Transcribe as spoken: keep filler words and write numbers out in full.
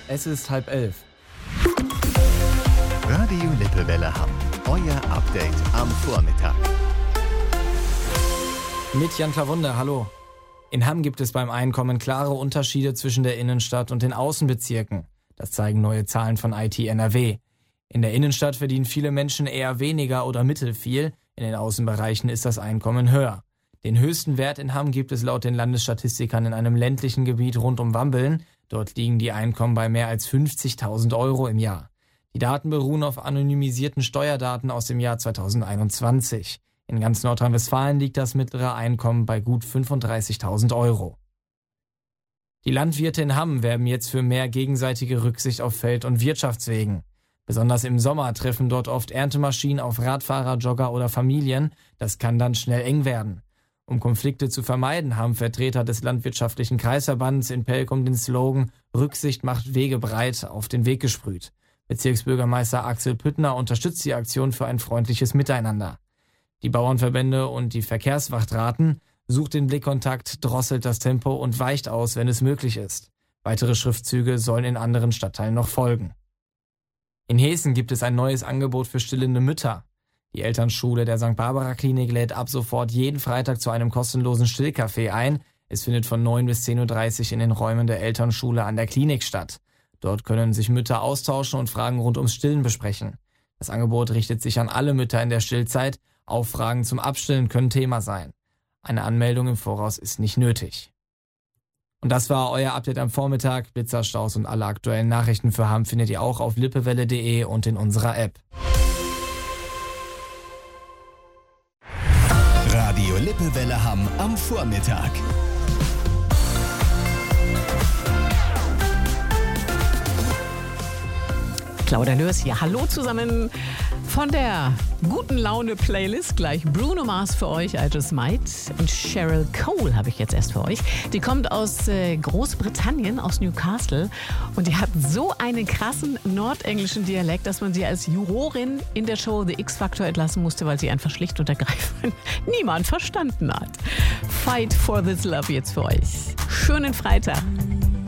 Es ist halb elf. Radio Lippewelle Hamm. Euer Update am Vormittag. Mit Jan Klawunde, hallo. In Hamm gibt es beim Einkommen klare Unterschiede zwischen der Innenstadt und den Außenbezirken. Das zeigen neue Zahlen von I T N R W. In der Innenstadt verdienen viele Menschen eher weniger oder mittelfiel. In den Außenbereichen ist das Einkommen höher. Den höchsten Wert in Hamm gibt es laut den Landesstatistikern in einem ländlichen Gebiet rund um Wambeln. Dort liegen die Einkommen bei mehr als fünfzigtausend Euro im Jahr. Die Daten beruhen auf anonymisierten Steuerdaten aus dem Jahr zweitausendeinundzwanzig. In ganz Nordrhein-Westfalen liegt das mittlere Einkommen bei gut fünfunddreißigtausend Euro. Die Landwirte in Hamm werben jetzt für mehr gegenseitige Rücksicht auf Feld- und Wirtschaftswegen. Besonders im Sommer treffen dort oft Erntemaschinen auf Radfahrer, Jogger oder Familien. Das kann dann schnell eng werden. Um Konflikte zu vermeiden, haben Vertreter des Landwirtschaftlichen Kreisverbands in Pelkum den Slogan „Rücksicht macht Wege breit" auf den Weg gesprüht. Bezirksbürgermeister Axel Püttner unterstützt die Aktion für ein freundliches Miteinander. Die Bauernverbände und die Verkehrswacht raten: Sucht den Blickkontakt, drosselt das Tempo und weicht aus, wenn es möglich ist. Weitere Schriftzüge sollen in anderen Stadtteilen noch folgen. In Heeßen gibt es ein neues Angebot für stillende Mütter. Die Elternschule der Sankt Barbara Klinik lädt ab sofort jeden Freitag zu einem kostenlosen Stillcafé ein. Es findet von neun bis zehn Uhr dreißig in den Räumen der Elternschule an der Klinik statt. Dort können sich Mütter austauschen und Fragen rund ums Stillen besprechen. Das Angebot richtet sich an alle Mütter in der Stillzeit. Auch Fragen zum Abstillen können Thema sein. Eine Anmeldung im Voraus ist nicht nötig. Und das war euer Update am Vormittag. Blitzerstaus und alle aktuellen Nachrichten für Hamm findet ihr auch auf lippewelle punkt de und in unserer App. Radio Lippewelle Hamm am Vormittag. Claudia Lörs hier. Hallo zusammen von der guten Laune Playlist. Gleich Bruno Mars für euch, I Just Might. Und Cheryl Cole habe ich jetzt erst für euch. Die kommt aus äh, Großbritannien, aus Newcastle. Und die hat so einen krassen nordenglischen Dialekt, dass man sie als Jurorin in der Show The X-Factor entlassen musste, weil sie einfach schlicht und ergreifend niemand verstanden hat. Fight for this love jetzt für euch. Schönen Freitag.